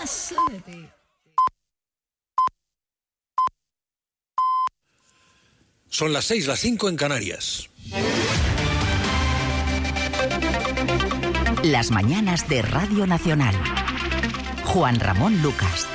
paso de ti. Son las 6, las 5 en Canarias. Las mañanas de Radio Nacional. Juan Ramón Lucas.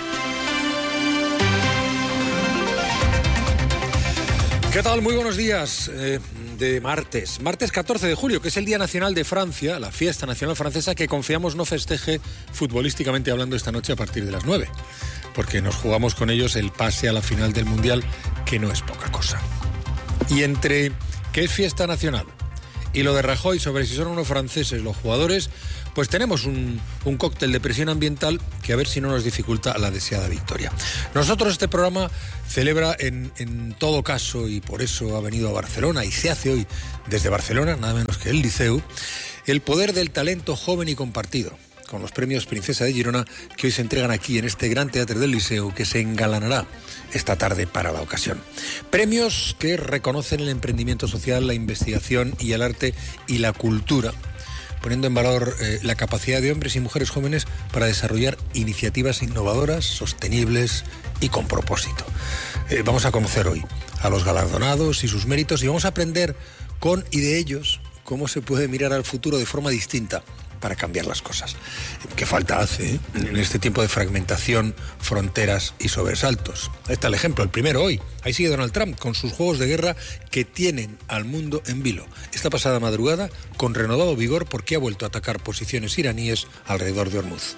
¿Qué tal? Muy buenos días de martes 14 de julio, que es el Día Nacional de Francia, la fiesta nacional francesa que confiamos no festeje futbolísticamente hablando esta noche a partir de las 9, porque nos jugamos con ellos el pase a la final del Mundial, que no es poca cosa. Y entre que es fiesta nacional y lo de Rajoy sobre si son unos franceses los jugadores, pues tenemos un cóctel de presión ambiental que a ver si no nos dificulta la deseada victoria. Nosotros este programa celebra en todo caso, y por eso ha venido a Barcelona y se hace hoy desde Barcelona, nada menos que el Liceu, el poder del talento joven y compartido, con los premios Princesa de Girona que hoy se entregan aquí en este gran teatro del Liceu, que se engalanará esta tarde para la ocasión. Premios que reconocen el emprendimiento social, la investigación y el arte y la cultura, poniendo en valor la capacidad de hombres y mujeres jóvenes para desarrollar iniciativas innovadoras, sostenibles y con propósito. Vamos a conocer hoy a los galardonados y sus méritos, y vamos a aprender con y de ellos cómo se puede mirar al futuro de forma distinta para cambiar las cosas. ¿Qué falta hace en este tiempo de fragmentación, fronteras y sobresaltos? Ahí está el ejemplo, el primero hoy. Ahí sigue Donald Trump con sus juegos de guerra que tienen al mundo en vilo. Esta pasada madrugada, con renovado vigor, porque ha vuelto a atacar posiciones iraníes alrededor de Hormuz.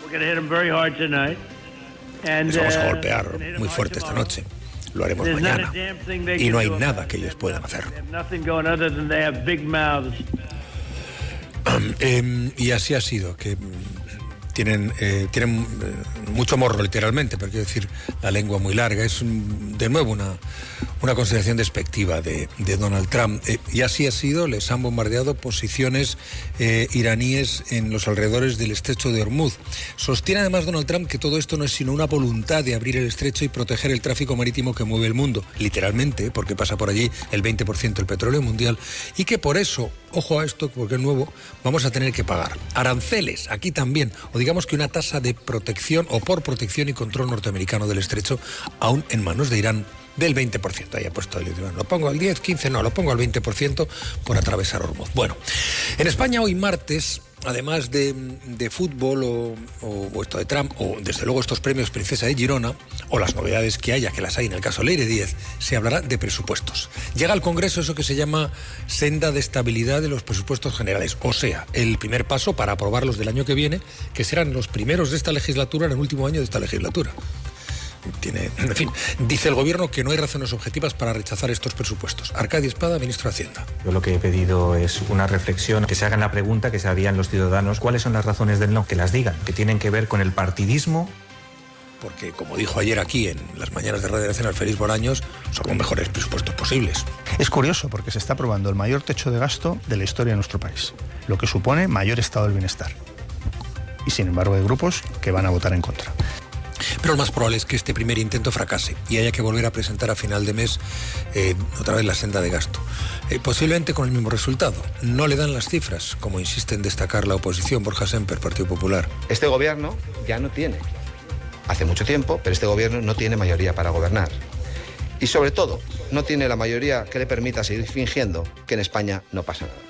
Les vamos a golpear muy fuerte esta noche. Lo haremos mañana. Y no hay nada que ellos puedan hacer. Y así ha sido, que tienen mucho morro literalmente, pero quiero decir, la lengua muy larga. Es de nuevo una consideración despectiva de Donald Trump. Y así ha sido, les han bombardeado posiciones iraníes en los alrededores del estrecho de Hormuz. Sostiene además Donald Trump que todo esto no es sino una voluntad de abrir el estrecho y proteger el tráfico marítimo que mueve el mundo, literalmente, porque pasa por allí el 20% del petróleo mundial, y que por eso, ojo a esto, porque es nuevo, vamos a tener que pagar aranceles aquí también, o digamos que una tasa de protección o por protección y control norteamericano del estrecho, aún en manos de Irán, del 20%. Ahí ha puesto el idioma. Lo pongo al 10, 15, no, lo pongo al 20% por atravesar Hormuz. Bueno, en España hoy martes, además de fútbol o esto de Trump, o desde luego estos premios Princesa de Girona, o las novedades que haya, que las hay en el caso Leire 10, se hablará de presupuestos. Llega al Congreso eso que se llama senda de estabilidad de los presupuestos generales, o sea, el primer paso para aprobarlos del año que viene, que serán los primeros de esta legislatura en el último año de esta legislatura. En fin, dice el Gobierno que no hay razones objetivas para rechazar estos presupuestos. Arcadio Espada, ministro de Hacienda. Yo lo que he pedido es una reflexión, que se hagan la pregunta que se harían los ciudadanos: ¿cuáles son las razones del no? Que las digan, que tienen que ver con el partidismo. Porque, como dijo ayer aquí en las mañanas de Radio Nacional Félix Bolaños, son los mejores presupuestos posibles. Es curioso porque se está aprobando el mayor techo de gasto de la historia de nuestro país, lo que supone mayor estado del bienestar. Y sin embargo hay grupos que van a votar en contra. Pero lo más probable es que este primer intento fracase y haya que volver a presentar a final de mes otra vez la senda de gasto. Posiblemente con el mismo resultado. No le dan las cifras, como insiste en destacar la oposición. Borja Semper, Partido Popular. Este gobierno ya no tiene, hace mucho tiempo, pero este gobierno no tiene mayoría para gobernar. Y sobre todo, no tiene la mayoría que le permita seguir fingiendo que en España no pasa nada.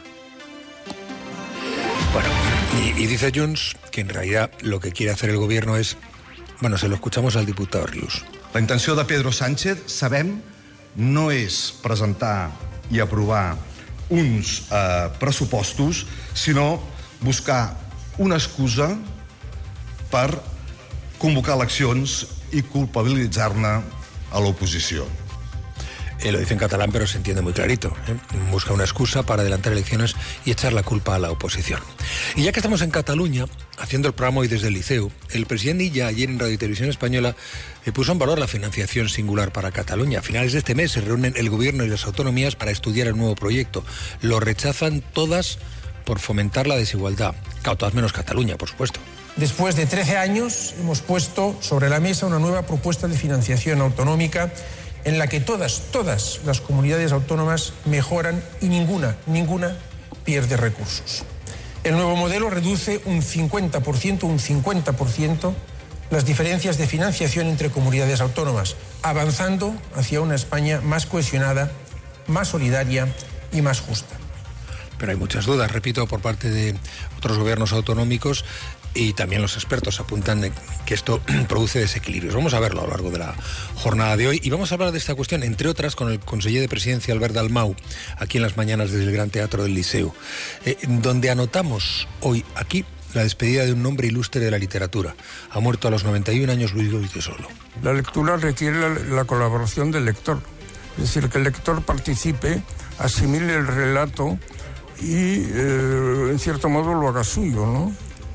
Bueno, y dice Junts que en realidad lo que quiere hacer el gobierno es... Bueno, se lo escuchamos al diputado Rius. La intenció de Pedro Sánchez, sabem, no és presentar i aprovar uns pressupostos, sinó buscar una excusa per convocar eleccions i culpabilitzar-ne a l'oposició. Lo dice en catalán, pero se entiende muy clarito. Busca una excusa para adelantar elecciones y echar la culpa a la oposición. Y ya que estamos en Cataluña, haciendo el programa hoy desde el Liceu, el presidente Illa ayer en Radio y Televisión Española puso en valor la financiación singular para Cataluña. A finales de este mes se reúnen el gobierno y las autonomías para estudiar el nuevo proyecto. Lo rechazan todas por fomentar la desigualdad. Claro, todas menos Cataluña, por supuesto. Después de 13 años hemos puesto sobre la mesa una nueva propuesta de financiación autonómica en la que todas las comunidades autónomas mejoran y ninguna pierde recursos. El nuevo modelo reduce un 50% las diferencias de financiación entre comunidades autónomas, avanzando hacia una España más cohesionada, más solidaria y más justa. Pero hay muchas dudas, repito, por parte de otros gobiernos autonómicos, y también los expertos apuntan que esto produce desequilibrios. Vamos a verlo a lo largo de la jornada de hoy y vamos a hablar de esta cuestión, entre otras, con el conseller de Presidencia, Albert Dalmau, aquí en las mañanas desde el Gran Teatro del Liceo, donde anotamos hoy aquí la despedida de un hombre ilustre de la literatura. Ha muerto a los 91 años Luis Goytisolo. La lectura requiere la colaboración del lector, es decir, que el lector participe, asimile el relato y, en cierto modo, lo haga suyo, ¿no?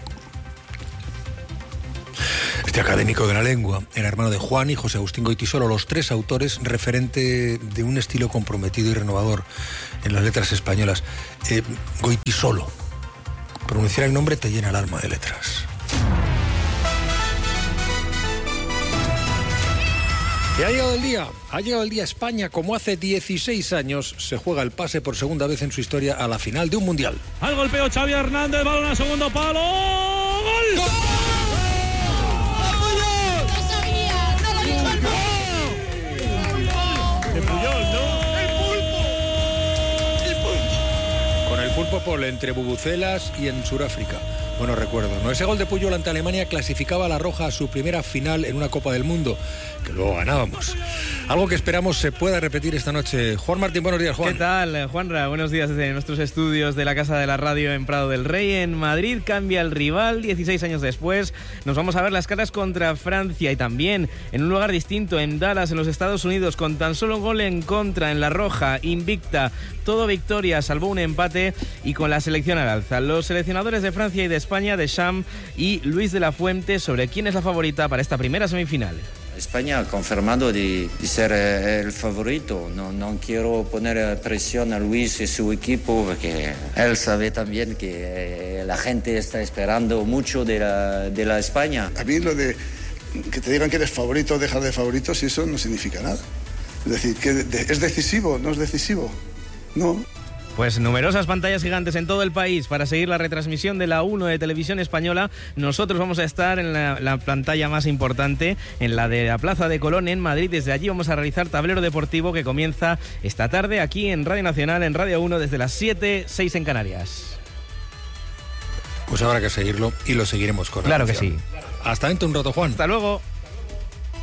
Este académico de la lengua era hermano de Juan y José Agustín Goytisolo, los tres autores referente de un estilo comprometido y renovador en las letras españolas. Goytisolo, pronunciar el nombre te llena el alma de letras. Y ha llegado el día. España, como hace 16 años, se juega el pase por segunda vez en su historia a la final de un mundial. Al golpeo Xavi Hernández, balón a segundo palo, ¡gol! ¡Gol! Pulpo entre bubucelas y en Sudáfrica. Bueno, recuerdo, ¿no? Ese gol de Puyol ante Alemania clasificaba a La Roja a su primera final en una Copa del Mundo, que luego ganábamos. Algo que esperamos se pueda repetir esta noche. Juan Martín, buenos días, Juan. ¿Qué tal, Juanra? Buenos días desde nuestros estudios de la Casa de la Radio en Prado del Rey. En Madrid cambia el rival, 16 años después. Nos vamos a ver las caras contra Francia y también en un lugar distinto, en Dallas, en los Estados Unidos, con tan solo un gol en contra en La Roja, invicta, todo victoria, salvo un empate y con la selección al alza. Los seleccionadores de Francia y de España, Deschamps y Luis de la Fuente, sobre quién es la favorita para esta primera semifinal. España ha confirmado de ser el favorito. No quiero poner presión a Luis y su equipo porque él sabe también que la gente está esperando mucho de la España. A mí lo de que te digan que eres favorito o dejar de favorito, si eso no significa nada. Es decir, que ¿es decisivo? ¿No es decisivo? No. Pues numerosas pantallas gigantes en todo el país para seguir la retransmisión de la 1 de Televisión Española. Nosotros vamos a estar en la pantalla más importante, en la de la Plaza de Colón en Madrid. Desde allí vamos a realizar tablero deportivo que comienza esta tarde aquí en Radio Nacional, en Radio 1, desde las 7, 6 en Canarias. Pues habrá que seguirlo y lo seguiremos con atención. Claro que sí. Hasta dentro un rato, Juan. Hasta luego.